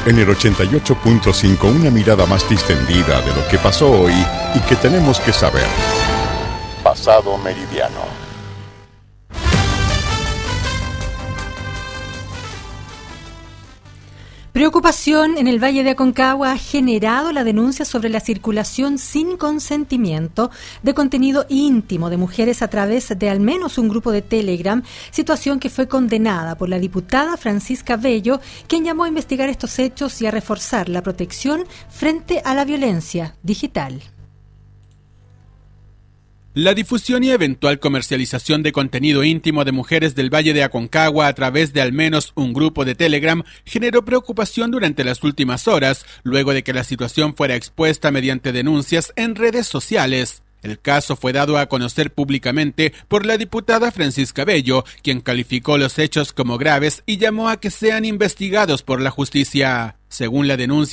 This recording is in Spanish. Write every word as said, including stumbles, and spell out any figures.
En el ochenta y ocho punto cinco, una mirada más distendida de lo que pasó hoy y que tenemos que saber. Pasado Meridiano. Preocupación en el Valle de Aconcagua ha generado la denuncia sobre la circulación sin consentimiento de contenido íntimo de mujeres a través de al menos un grupo de Telegram, situación que fue condenada por la diputada Francisca Bello, quien llamó a investigar estos hechos y a reforzar la protección frente a la violencia digital. La difusión y eventual comercialización de contenido íntimo de mujeres del Valle de Aconcagua a través de al menos un grupo de Telegram generó preocupación durante las últimas horas, luego de que la situación fuera expuesta mediante denuncias en redes sociales. El caso fue dado a conocer públicamente por la diputada Francisca Bello, quien calificó los hechos como graves y llamó a que sean investigados por la justicia. Según la denuncia